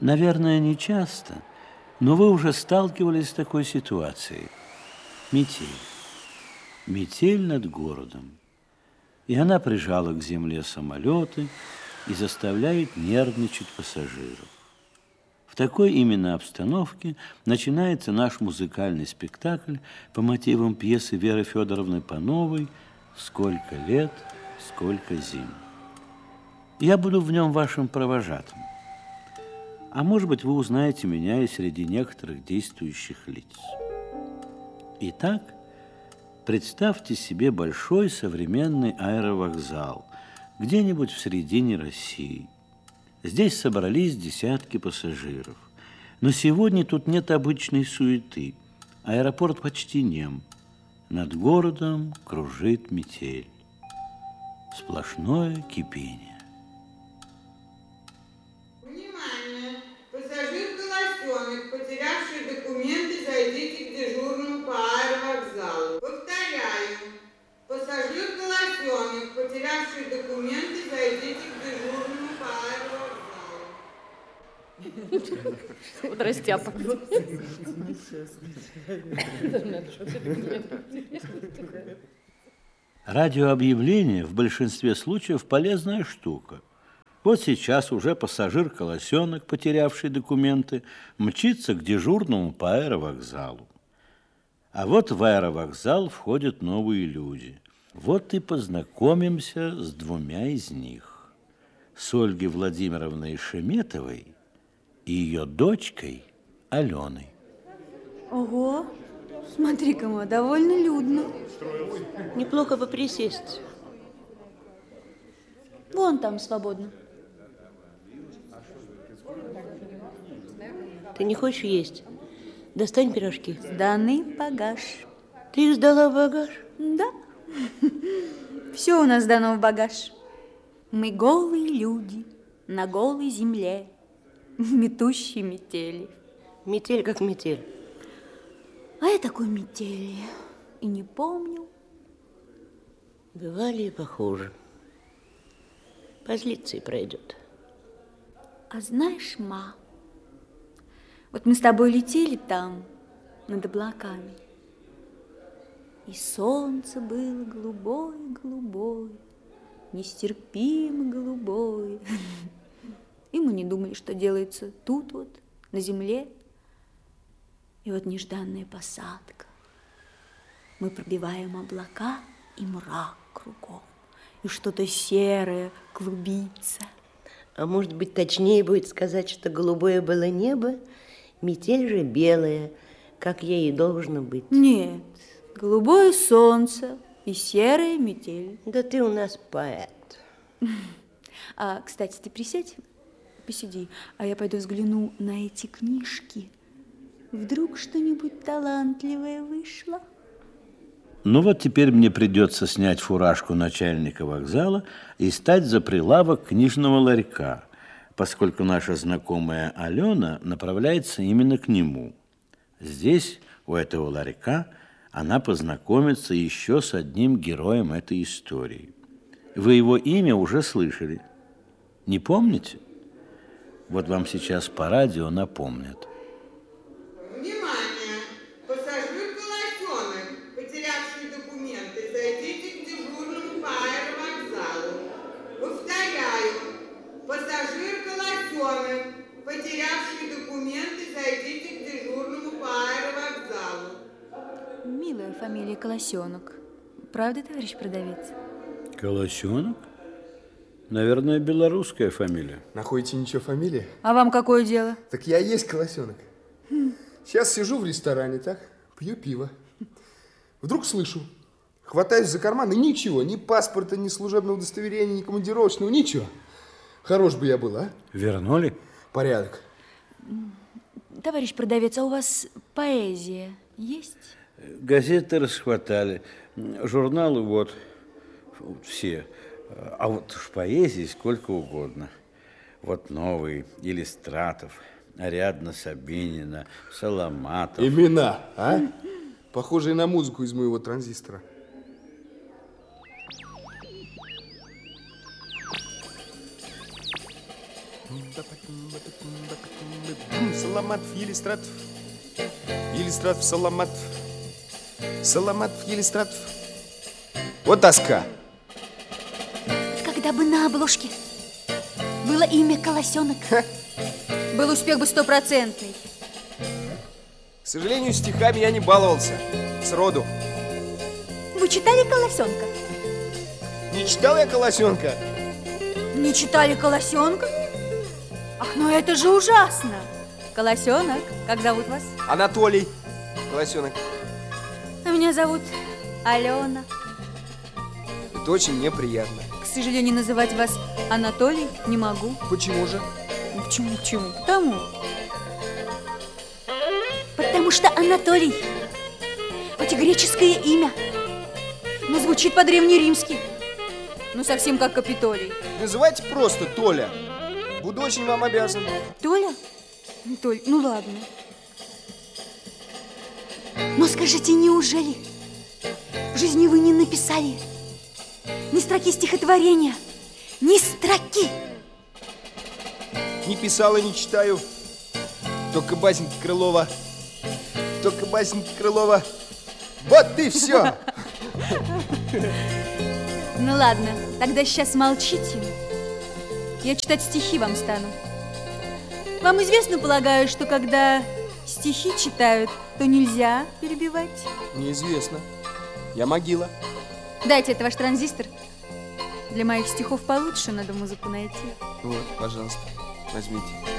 Наверное, не часто, но вы уже сталкивались с такой ситуацией. Метель. Метель над городом. И она прижала к земле самолеты и заставляет нервничать пассажиров. В такой именно обстановке начинается наш музыкальный спектакль по мотивам пьесы Веры Федоровны Пановой «Сколько лет, сколько зим». Я буду в нем вашим провожатым. А может быть, вы узнаете меня и среди некоторых действующих лиц. Итак, представьте себе большой современный аэровокзал где-нибудь в середине России. Здесь собрались десятки пассажиров. Но сегодня тут нет обычной суеты. Аэропорт почти нем. Над городом кружит метель. Сплошное кипение. Внимание! Пассажир Голосенок, потерявший документы, зайдите к дежурному по аэровокзалу. Повторяю. Пассажир Голосенок, потерявший документы, зайдите к дежурному по аэровокзалу. Вот растяпа. Радиообъявление в большинстве случаев полезная штука. Вот сейчас уже пассажир Колосенок, потерявший документы, мчится к дежурному по аэровокзалу. А вот в аэровокзал входят новые люди. Вот и познакомимся с двумя из них. С Ольгой Владимировной Шеметовой и ее дочкой Аленой. Ого, смотри-ка, ма, довольно людно. Неплохо бы присесть. Вон там свободно. Ты не хочешь есть? Достань пирожки. Сданный багаж. Ты их сдала в багаж? Да. Все у нас сдано в багаж. Мы голые люди на голой земле, метущие метели. Метель как метель. А я такой метели и не помню. Бывали и похуже. Позлится и пройдет. А знаешь, ма, вот мы с тобой летели там, над облаками, и солнце было голубое-голубое, нестерпимо голубое. И мы не думали, что делается тут вот, на земле. И вот нежданная посадка. Мы пробиваем облака, и мрак кругом, и что-то серое клубится. А может быть, точнее будет сказать, что голубое было небо, метель же белая, как ей и должно быть. Нет, голубое солнце и серая метель. Да ты у нас поэт. А, кстати, ты присядь, посиди, а я пойду взгляну на эти книжки. Вдруг что-нибудь талантливое вышло? Ну вот теперь мне придется снять фуражку начальника вокзала и стать за прилавок книжного ларька, поскольку наша знакомая Алена направляется именно к нему. Здесь, у этого ларька, она познакомится еще с одним героем этой истории. Вы его имя уже слышали. Не помните? Вот вам сейчас по радио напомнят. Внимание! Пассажир Голосенок, потерявший документы, зайдите к дежурному по аэровокзалу. Повторяю. Пассажир Голосенок, потерявший документы, зайдите к дежурному по аэровокзалу. Милая фамилия Колосенок. Правда, товарищ продавец? Колосенок? Наверное, белорусская фамилия. Находите ничего фамилии? А вам какое дело? Так я есть Колосенок. Сейчас сижу в ресторане, так, пью пиво. Вдруг слышу, хватаюсь за карман, и ничего, ни паспорта, ни служебного удостоверения, ни командировочного, ничего. Хорош бы я был, а? Вернули? Порядок. Товарищ продавец, а у вас поэзия есть? Газеты расхватали, журналы вот, все. А вот уж поэзии сколько угодно. Вот новый Иллистратов, Ариадна Сабинина, Соломатов. Имена, а? Похожие на музыку из моего транзистора. Саламатов, Елистратов. Елистратов, Саламатов. Саламатов, Елистратов. Вот тоска. Когда бы на обложке было имя Колосенок, был успех бы 100%. К сожалению, стихами я не баловался. Сроду. Вы читали Колосенка? Не читал я Колосенка. Не читали Колосенка? Ах, ну это же ужасно! Колосенок, как зовут вас? Анатолий Колосенок. А меня зовут Алена. Это очень неприятно. К сожалению, называть вас Анатолий не могу. Почему же? Почему? Потому что Анатолий, хоть и греческое имя, но звучит по-древнеримски. Ну, совсем как Капитолий. Называйте просто Толя. Буду очень вам обязан. Толя? Толь, ну ладно. Но скажите, неужели в жизни вы не написали ни строки стихотворения, ни строки? Не писал и не читаю. Только басенки Крылова. Только басенки Крылова. Вот и все. Ну ладно, тогда сейчас молчите. Я читать стихи вам стану. Вам известно, полагаю, что когда стихи читают, то нельзя перебивать? Неизвестно. Я могила. Дайте, это ваш транзистор. Для моих стихов получше надо музыку найти. Вот, пожалуйста, возьмите.